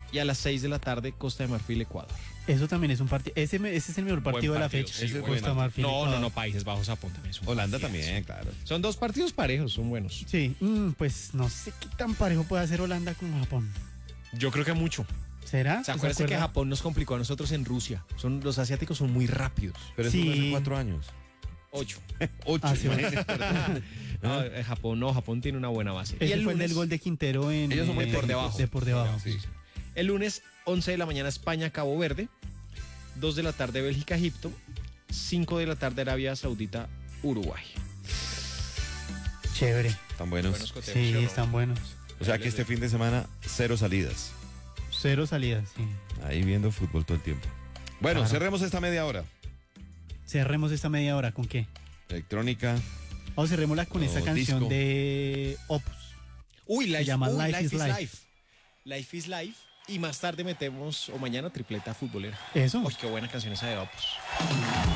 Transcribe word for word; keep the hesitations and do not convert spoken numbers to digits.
Y a las seis de la tarde, Costa de Marfil, Ecuador. Eso también es un partido. Ese, ese es el mejor partido de la partido, fecha. sí, Ese bueno. Costa Marfil. No, Ecuador. no, no, Países Bajos, Japón también es un Holanda partidazo. también, claro. Son dos partidos parejos, son buenos. Sí, mm, pues no sé qué tan parejo puede hacer Holanda con Japón. Yo creo que mucho. ¿Será? ¿Se acuerdan que Japón nos complicó a nosotros en Rusia? Son, los asiáticos son muy rápidos. Pero eso Sí. fue hace cuatro años. Ocho. Ocho. Ah, sí, imagínate. No, eh, Japón no, Japón tiene una buena base. Ese y el fue el lunes, del gol de Quintero en. Ellos son muy eh, por debajo. De por debajo. Sí. el lunes, once de la mañana, España, Cabo Verde. dos de la tarde, Bélgica, Egipto. cinco de la tarde, Arabia Saudita, Uruguay. Chévere. Tan buenos. Buenos coteos, Sí, ¿sí o no? están buenos. O sea que este fin de semana, cero salidas. Cero salidas, sí. Ahí viendo fútbol todo el tiempo. Bueno, Claro. cerremos esta media hora. Cerremos esta media hora, ¿con qué? Electrónica. O cerrémosla con O esta canción disco. de Opus. Uy, Life, llama uy, Life is Life. Life is Life. Y más tarde metemos, o mañana, tripleta futbolera. Eso. Uy, qué buena canción esa de Opus.